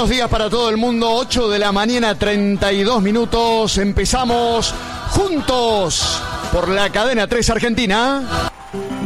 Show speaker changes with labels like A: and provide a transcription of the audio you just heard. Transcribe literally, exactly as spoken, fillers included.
A: buenos días para todo el mundo. ocho de la mañana, treinta y dos minutos. Empezamos juntos por la cadena tres Argentina.